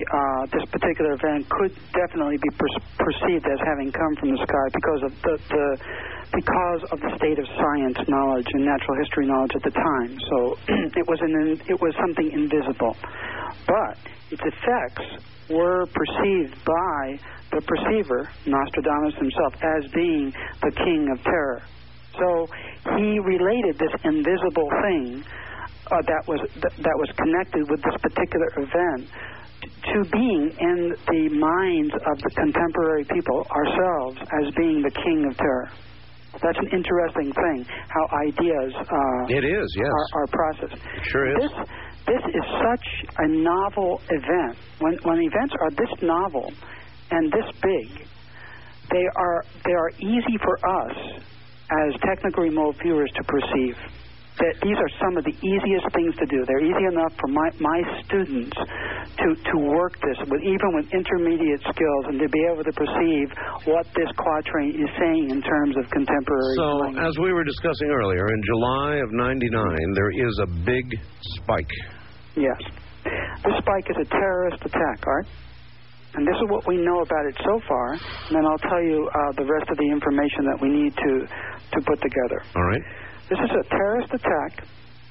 this particular event could definitely be perceived as having come from the sky because of the state of science knowledge and natural history knowledge at the time. So it was something invisible, but its effects were perceived by the perceiver, Nostradamus himself, as being the king of terror. So he related this invisible thing that was connected with this particular event to being in the minds of the contemporary people, ourselves, as being the king of terror. That's an interesting thing, how ideas it is, yes, are processed. It sure is. This is such a novel event. When events are this novel and this big, they are easy for us as technical remote viewers to perceive. That these are some of the easiest things to do. They're easy enough for my students to work this even with intermediate skills and to be able to perceive what this quatrain is saying in terms of contemporary language. As we were discussing earlier, in July of '99, there is a big spike. Yes. This spike is a terrorist attack, Art. And this is what we know about it so far. And then I'll tell you the rest of the information that we need to put together. All right. This is a terrorist attack.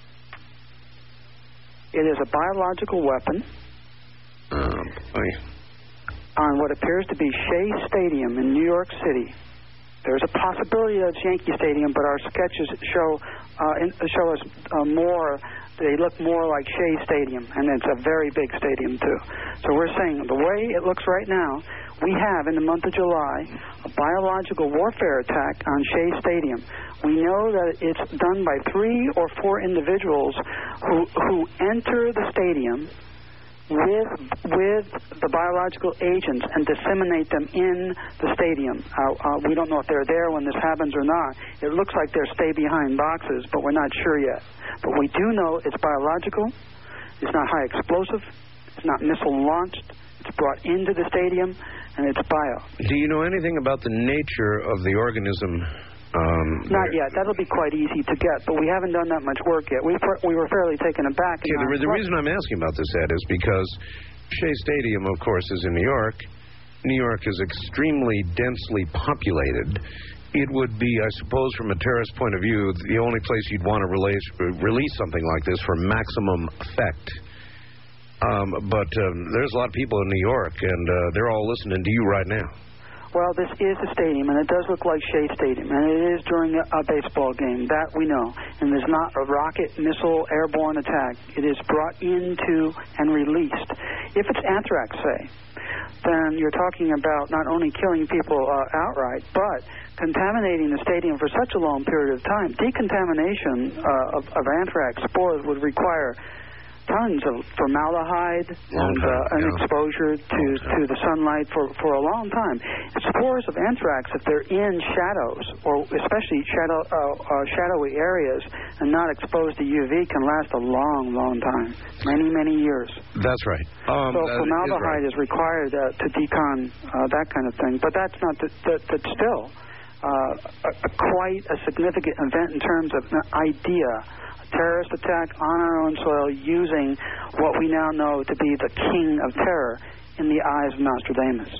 It is a biological weapon on what appears to be Shea Stadium in New York City. There's a possibility that it's Yankee Stadium, but our sketches show us more. They look more like Shea Stadium, and it's a very big stadium, too. So we're saying the way it looks right now, we have, in the month of July, a biological warfare attack on Shea Stadium. We know that it's done by 3 or 4 individuals who enter the stadium with the biological agents and disseminate them in the stadium. We don't know if they're there when this happens or not. It looks like they're stay-behind boxes, but we're not sure yet. But we do know it's biological. It's not high explosive. It's not missile-launched. It's brought into the stadium, and it's bio. Do you know anything about the nature of the organism? Not yet. That'll be quite easy to get, but we haven't done that much work yet. We were fairly taken aback. The reason I'm asking about this, Ed, is because Shea Stadium, of course, is in New York. New York is extremely densely populated. It would be, I suppose, from a terrorist point of view, the only place you'd want to release something like this for maximum effect. But there's a lot of people in New York, and they're all listening to you right now. Well, this is a stadium, and it does look like Shea Stadium, and it is during a baseball game. That we know. And there's not a rocket, missile, airborne attack. It is brought into and released. If it's anthrax, say, then you're talking about not only killing people outright, but contaminating the stadium for such a long period of time. Decontamination of anthrax spores would require tons of formaldehyde and exposure to the sunlight for a long time. Spores of anthrax, if they're in shadows, or especially shadowy areas and not exposed to UV, can last a long, long time, many years. That's right. So formaldehyde is required to decon that kind of thing. But that's not that's still quite a significant event in terms of an idea. Terrorist attack on our own soil using what we now know to be the king of terror in the eyes of Nostradamus.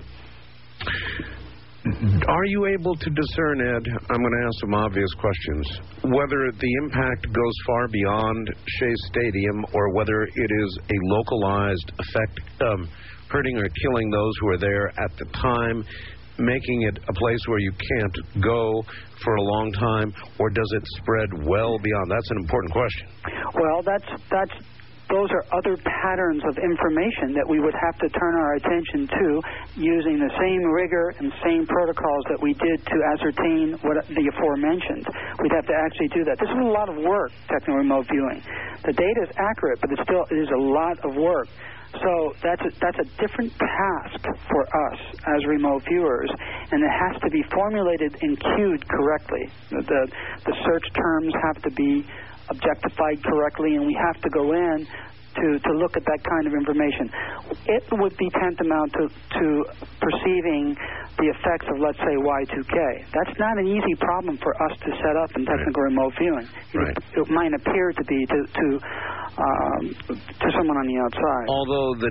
Are you able to discern, Ed, I'm going to ask some obvious questions, whether the impact goes far beyond Shea Stadium or whether it is a localized effect, hurting or killing those who are there at the time, making it a place where you can't go for a long time, or does it spread well beyond? That's an important question. Well, those are other patterns of information that we would have to turn our attention to using the same rigor and same protocols that we did to ascertain what the aforementioned. We'd have to actually do that. This is a lot of work, techno remote viewing. The data is accurate, but it is a lot of work. So that's a different task for us as remote viewers, and it has to be formulated and cued correctly. The search terms have to be objectified correctly, and we have to go in to look at that kind of information. It would be tantamount to perceiving the effects of, let's say, Y2K. That's not an easy problem for us to set up in technical remote viewing. Right. It might appear to be to someone on the outside. Although the